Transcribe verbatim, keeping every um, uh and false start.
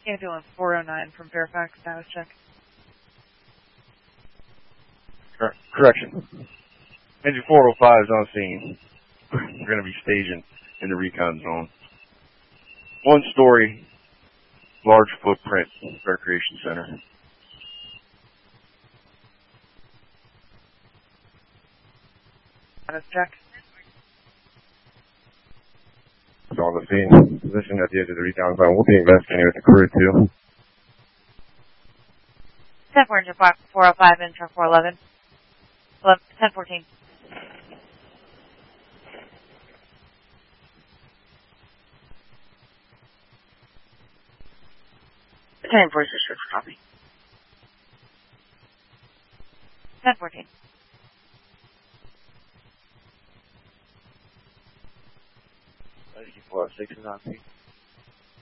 Ambulance four oh nine from Fairfax, status check. Cor- correction. Engine four oh five is on scene. We're going to be staging in the recon zone. One story, large footprint recreation center. Status check. It's on the scene. Position at the edge of the recon zone. We'll be investigating with the crew too. ten four, engine four oh five, intro four eleven. ten fourteen. ten four six six, copy. ten fourteen. four oh six is on scene.